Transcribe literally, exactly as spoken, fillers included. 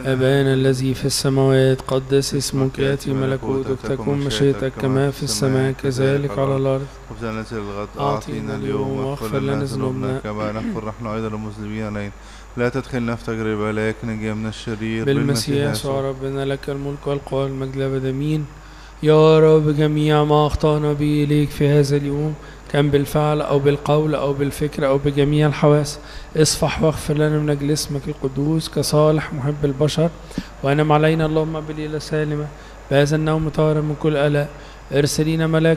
أبانا الذي في السماوات قدس اسمك، يأتي ملكوتك، تكن مشيئتك كما في السماء كذلك على الأرض. خبزنا الغد أعطينا اليوم واغفر لنا ذنوبنا كما نغفر نحن أيضا المذنبين علينا، لا تدخلنا في تجربة لكن نجينا من الشرير. بالمسيح يسوع ربنا، لك الملك والقوة والمجد أبدا. آمين. يا رب جميع ما أخطأنا به إليك في هذا اليوم، كان بالفعل أو بالقول أو بالفكر أو بجميع الحواس، اصفح واغفر لنا من أجل اسمك القدوس كصالح محب البشر. وأنم علينا اللهم بليلة سالمة بهذا النوم طاهرا من كل قلق. ارسلين ملاك